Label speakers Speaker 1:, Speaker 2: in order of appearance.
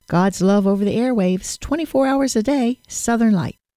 Speaker 1: God's love over the airwaves, 24 hours a day, Southern Light.